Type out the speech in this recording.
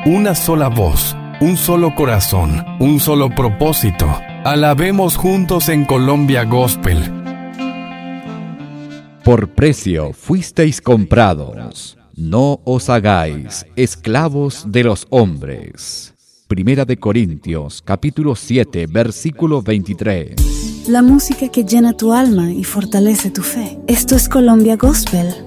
una sola voz, un solo corazón, un solo propósito. Alabemos juntos en Colombia Gospel. Por precio fuisteis comprados. No os hagáis esclavos de los hombres. Primera de Corintios, capítulo 7, versículo 23. La música que llena tu alma y fortalece tu fe. Esto es Colombia Gospel